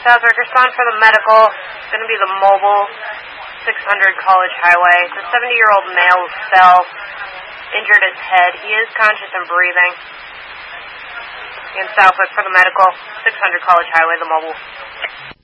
Southwick, respond for the medical. It's going to be the mobile 600 College Highway. The 70-year-old male fell, injured his head. He is conscious and breathing. In Southwick for the medical, 600 College Highway, the mobile.